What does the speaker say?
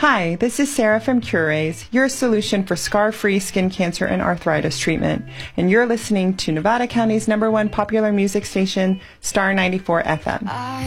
Hi, this is Sarah from Curays, your solution for scar-free skin cancer and arthritis treatment, and you're listening to Nevada County's #1 popular music station, Star 94 FM.